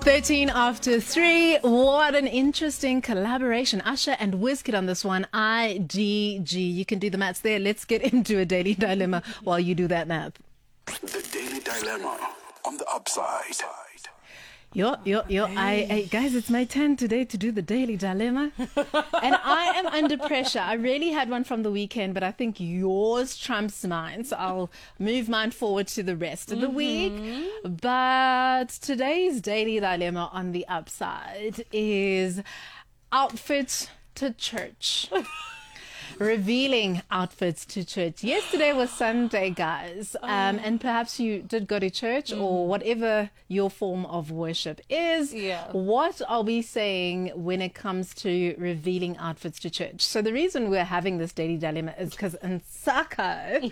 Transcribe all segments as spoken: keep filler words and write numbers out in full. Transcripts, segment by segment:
thirteen after three. What an interesting collaboration. Usher and Wizkid on this one. I D G. You can do the maths there. Let's get into a daily dilemma while you do that math. The Daily Dilemma on the upside. Yo, yo, yo, I, I, guys, it's my turn today to do the daily dilemma. And I am under pressure. I really had one from the weekend, but I think yours trumps mine. So I'll move mine forward to the rest of the mm-hmm. week. But today's daily dilemma on the upside is outfit to church. Revealing outfits to church. Yesterday was Sunday, guys, um, and perhaps you did go to church mm. or whatever your form of worship is. Yeah. What are we saying when it comes to revealing outfits to church? So the reason we're having this daily dilemma is because Nsako,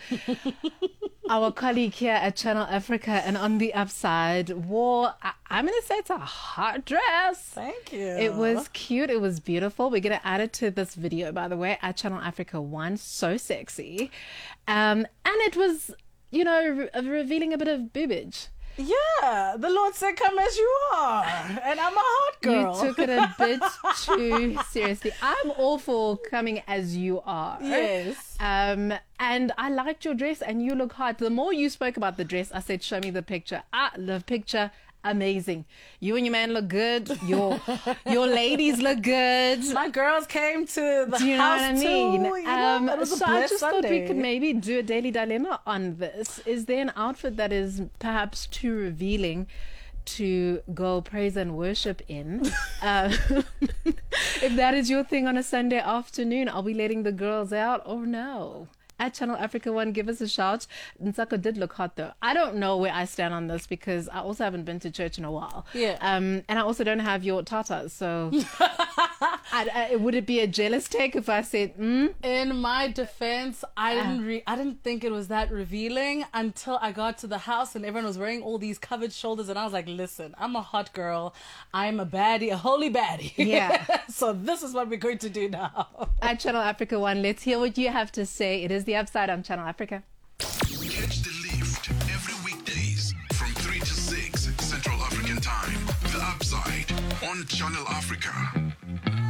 our colleague here at Channel Africa and on the upside, wore, I, I'm going to say it's a hot dress. Thank you. It was cute. It was beautiful. We're going to add it to this video, by the way, at Channel Africa One. So sexy. Um, and it was, you know, re- revealing a bit of boobage. Yeah, the Lord said, come as you are. And I'm a hot girl. You took it a bit too seriously. I'm all for coming as you are. Yes. Um, and I liked your dress and you look hot. The more you spoke about the dress, I said, show me the picture. Ah, the picture. Amazing. You and your man look good. Your your ladies look good. My girls came to the do you know house what I mean? too. You know, um, it was a so I blessed just Sunday. thought we could maybe do a daily dilemma on this. Is there an outfit that is perhaps too revealing to go praise and worship in? uh, if that is your thing on a Sunday afternoon, are we letting the girls out or no? At Channel Africa One, give us a shout. Nsako did look hot though. I don't know where I stand on this because I also haven't been to church in a while. Yeah. Um, and I also don't have your tatas, so I, I, would it be a jealous take if I said, mm? In my defense, I didn't re- I didn't think it was that revealing until I got to the house and everyone was wearing all these covered shoulders and I was like, listen, I'm a hot girl. I'm a baddie, a holy baddie. Yeah. So this is what we're going to do now. At Channel Africa One, let's hear what you have to say. It is the Upside on Channel Africa. Catch the lift every weekdays from three to six Central African Time. The Upside on Channel Africa.